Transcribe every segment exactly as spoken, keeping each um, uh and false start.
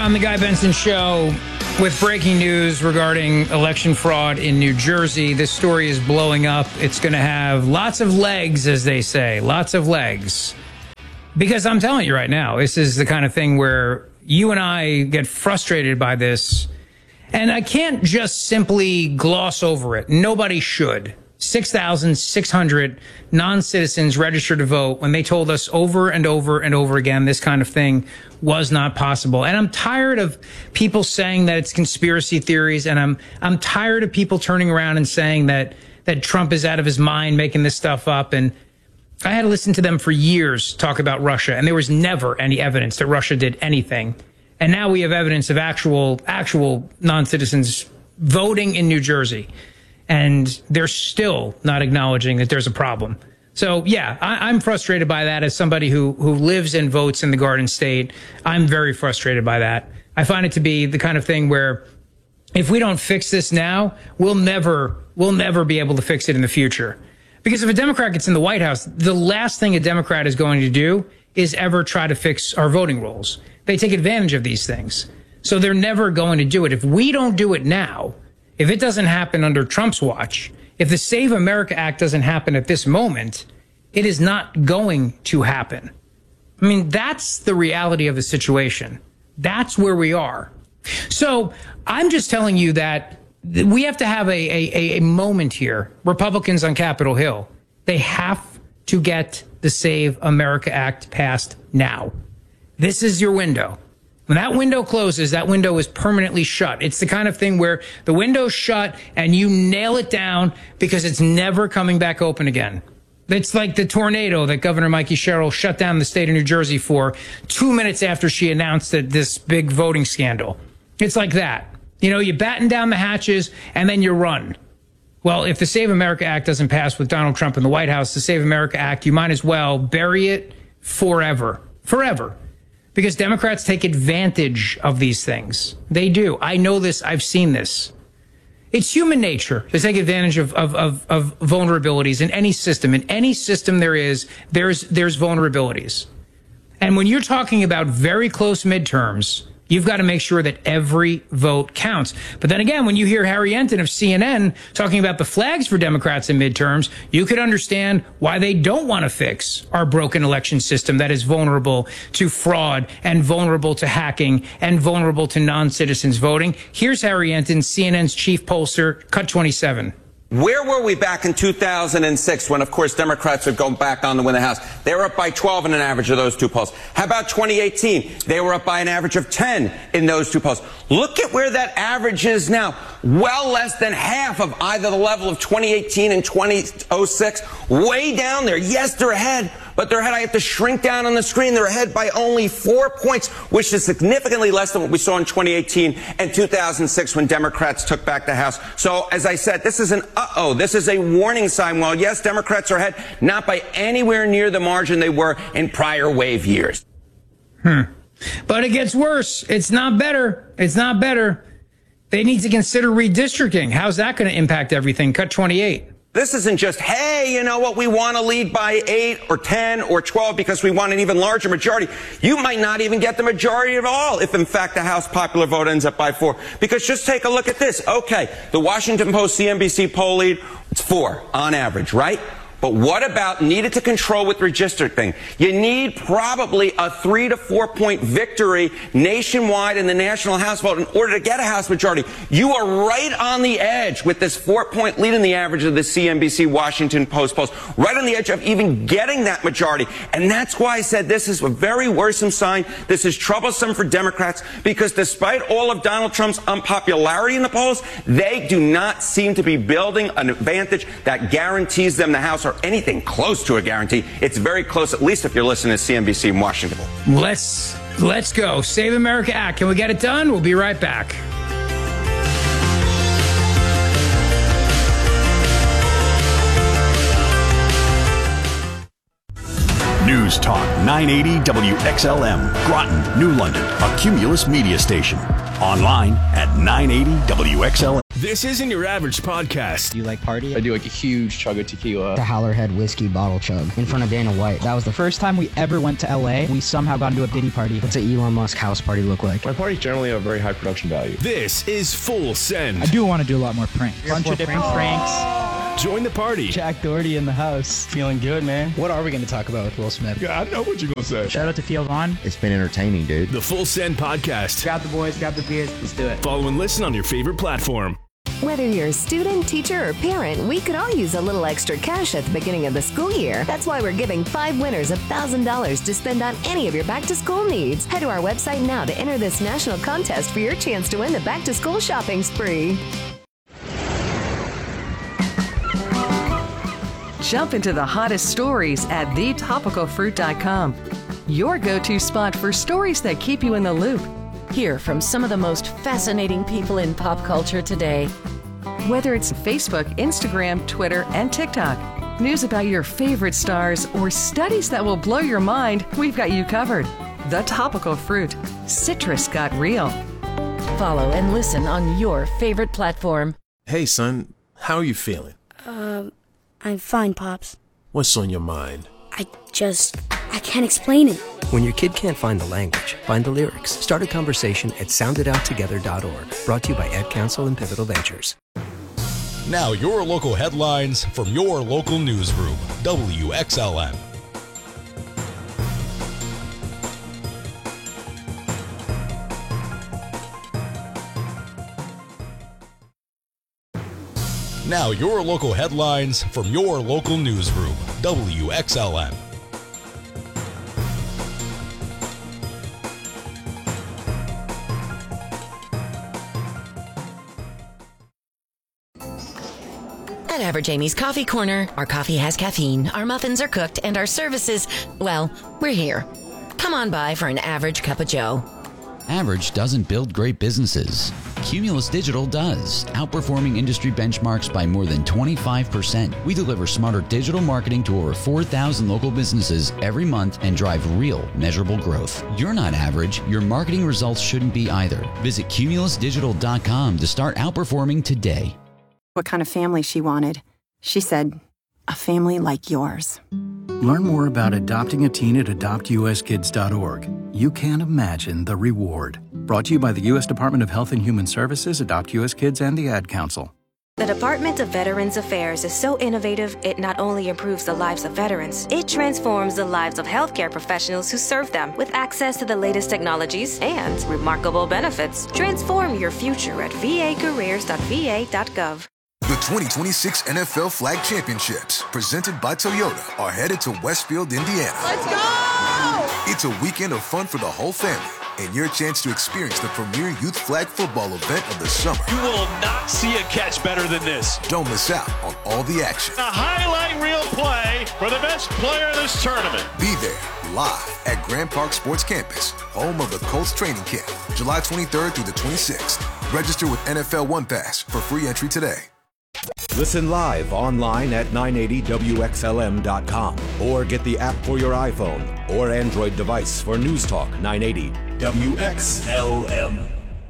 on the Guy Benson Show with breaking news regarding election fraud in New Jersey. This story is blowing up. It's going to have lots of legs, as they say, lots of legs. Because I'm telling you right now, this is the kind of thing where you and I get frustrated by this. And I can't just simply gloss over it. Nobody should. six thousand six hundred non-citizens registered to vote when they told us over and over and over again this kind of thing was not possible. And I'm tired of people saying that it's conspiracy theories, and I'm I'm tired of people turning around and saying that that Trump is out of his mind making this stuff up. And I had to listen to them for years talk about Russia, and there was never any evidence that Russia did anything. And now we have evidence of actual actual non-citizens voting in New Jersey. And they're still not acknowledging that there's a problem. So, yeah, I, I'm frustrated by that as somebody who, who lives and votes in the Garden State. I'm very frustrated by that. I find it to be the kind of thing where if we don't fix this now, we'll never, we'll never be able to fix it in the future. Because if a Democrat gets in the White House, the last thing a Democrat is going to do is ever try to fix our voting rolls. They take advantage of these things. So they're never going to do it. If we don't do it now, if it doesn't happen under Trump's watch, if the Save America Act doesn't happen at this moment, it is not going to happen. I mean, that's the reality of the situation. That's where we are. So I'm just telling you that we have to have a, a, a moment here. Republicans on Capitol Hill, they have to get the Save America Act passed now. This is your window. When that window closes, that window is permanently shut. It's the kind of thing where the window's shut and you nail it down because it's never coming back open again. It's like the tornado that Governor Mikey Sherrill shut down the state of New Jersey for two minutes after she announced that this big voting scandal. It's like that. You know, you batten down the hatches and then you run. Well, if the Save America Act doesn't pass with Donald Trump in the White House, the Save America Act, you might as well bury it forever. Forever. Because Democrats take advantage of these things. They do. I know this. I've seen this. It's human nature to take advantage of, of, of, of vulnerabilities in any system. In any system there is, there's, there's vulnerabilities. And when you're talking about very close midterms, you've got to make sure that every vote counts. But then again, when you hear Harry Enton of C N N talking about the flags for Democrats in midterms, you could understand why they don't want to fix our broken election system that is vulnerable to fraud and vulnerable to hacking and vulnerable to non-citizens voting. Here's Harry Enton, C N N's chief pollster, cut twenty-seven. Where were we back in two thousand six when, of course, Democrats would go back on to win the House? They were up by twelve in an average of those two polls. How about twenty eighteen? They were up by an average of ten in those two polls. Look at where that average is now. Well less than half of either the level of twenty eighteen and twenty oh six. Way down there. Yes, they're ahead, but they're ahead. I have to shrink down on the screen. They're ahead by only four points, which is significantly less than what we saw in twenty eighteen and two thousand six when Democrats took back the House. So, as I said, this is an uh-oh. This is a warning sign. While, yes, Democrats are ahead, not by anywhere near the margin they were in prior wave years. Hmm. But it gets worse. It's not better. It's not better. They need to consider redistricting. How's that going to impact everything? Cut twenty-eight. This isn't just, hey, you know what, we want to lead by eight or ten or twelve because we want an even larger majority. You might not even get the majority at all if, in fact, the House popular vote ends up by four. Because just take a look at this. Okay, the Washington Post C N B C poll lead, it's four on average, right? But what about needed to control with redistricting? You need probably a three to four point victory nationwide in the national House vote in order to get a House majority. You are right on the edge with this four point lead in the average of the C N B C Washington Post polls, right on the edge of even getting that majority. And that's why I said this is a very worrisome sign. This is troublesome for Democrats because despite all of Donald Trump's unpopularity in the polls, they do not seem to be building an advantage that guarantees them the House or anything close to a guarantee. It's very close, at least if you're listening to C N B C in Washington. Let's, let's go. Save America Act. Can we get it done? We'll be right back. News Talk nine eighty W X L M, Groton, New London, a Cumulus media station. Online at nine eighty W X L M. This isn't your average podcast. Do you like party? I do like a huge chug of tequila. The Howlerhead whiskey bottle chug in front of Dana White. That was the first time we ever went to L A. We somehow got into a Diddy party. What's an Elon Musk house party look like? My parties generally have very high production value. This is Full Send. I do want to do a lot more pranks. A bunch of different pranks. pranks. Join the party. Jack Doherty in the house. Feeling good, man. What are we going to talk about with Will Smith? Yeah, I know what you're going to say. Shout out to Theo Vaughn. It's been entertaining, dude. The Full Send podcast. Grab the boys, grab the beers. Let's do it. Follow and listen on your favorite platform. Whether you're a student, teacher, or parent, we could all use a little extra cash at the beginning of the school year. That's why we're giving five winners one thousand dollars to spend on any of your back-to-school needs. Head to our website now to enter this national contest for your chance to win the back-to-school shopping spree. Jump into the hottest stories at the topical fruit dot com. Your go-to spot for stories that keep you in the loop. Hear from some of the most fascinating people in pop culture today. Whether it's Facebook, Instagram, Twitter, and TikTok, news about your favorite stars, or studies that will blow your mind, we've got you covered. The Topical Fruit. Citrus got real. Follow and listen on your favorite platform. Hey, son. How are you feeling? Um, I'm fine, Pops. What's on your mind? I just... I can't explain it. When your kid can't find the language, find the lyrics. Start a conversation at sound it out together dot org. Brought to you by Ad Council and Pivotal Ventures. Now your local headlines from your local newsroom. W X L M. Now your local headlines from your local newsroom. W X L M. At Average Amy's Coffee Corner, our coffee has caffeine, our muffins are cooked, and our services, well, we're here. Come on by for an average cup of joe. Average doesn't build great businesses. Cumulus Digital does, outperforming industry benchmarks by more than twenty-five percent. We deliver smarter digital marketing to over four thousand local businesses every month and drive real, measurable growth. You're not average. Your marketing results shouldn't be either. Visit cumulus digital dot com to start outperforming today. What kind of family she wanted. She said, a family like yours. Learn more about adopting a teen at adopt u s kids dot org. You can't imagine the reward. Brought to you by the U S Department of Health and Human Services, Adopt U S Kids, and the Ad Council. The Department of Veterans Affairs is so innovative, it not only improves the lives of veterans, it transforms the lives of healthcare professionals who serve them with access to the latest technologies and remarkable benefits. Transform your future at v a careers dot v a dot gov. The twenty twenty-six N F L Flag Championships, presented by Toyota, are headed to Westfield, Indiana. Let's go! It's a weekend of fun for the whole family, and your chance to experience the premier youth flag football event of the summer. You will not see a catch better than this. Don't miss out on all the action. A highlight reel play for the best player of this tournament. Be there, live at Grand Park Sports Campus, home of the Colts training camp, July twenty-third through the twenty-sixth. Register with N F L One Pass for free entry today. Listen live online at nine eighty W X L M dot com or get the app for your iPhone or Android device for News Talk nine eighty W X L M.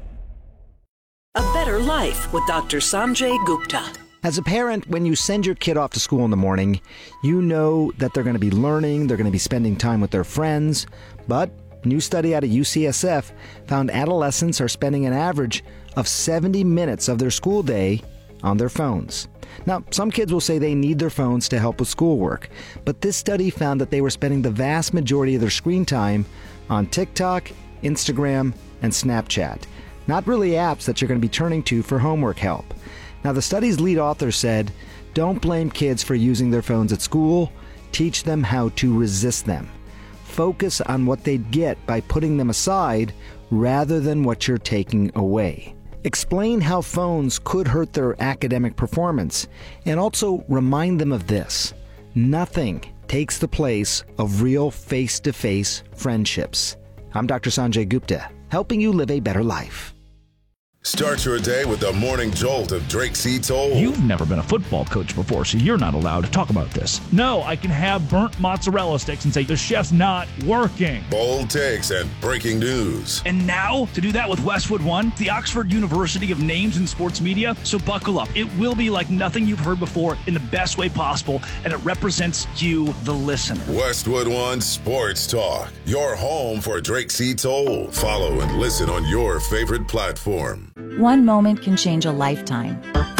A Better Life with Doctor Sanjay Gupta. As a parent, when you send your kid off to school in the morning, you know that they're going to be learning, they're going to be spending time with their friends, but a new study out of U C S F found adolescents are spending an average of seventy minutes of their school day on their phones. Now, some kids will say they need their phones to help with schoolwork, but this study found that they were spending the vast majority of their screen time on TikTok, Instagram, and Snapchat. Not really apps that you're going to be turning to for homework help. Now, the study's lead author said, don't blame kids for using their phones at school. Teach them how to resist them. Focus on what they'd get by putting them aside rather than what you're taking away. Explain how phones could hurt their academic performance, and also remind them of this: nothing takes the place of real face-to-face friendships. I'm Doctor Sanjay Gupta, helping you live a better life. Start your day with the morning jolt of Drake C. Toll. You've never been a football coach before, so you're not allowed to talk about this. No, I can have burnt mozzarella sticks and say the chef's not working. Bold takes and breaking news. And now, to do that with Westwood One, the Oxford University of names in sports media, so buckle up. It will be like nothing you've heard before in the best way possible, and it represents you, the listener. Westwood One Sports Talk, your home for Drake C. Toll. Follow and listen on your favorite platform. One moment can change a lifetime.